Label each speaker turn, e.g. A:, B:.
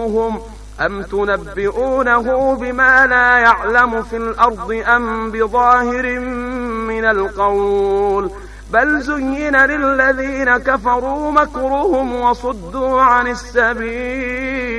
A: تنبئونه بما لا يعلم في الأرض أم بظاهر من القول بل زين للذين كفروا مكرهم وصدوا عن السبيل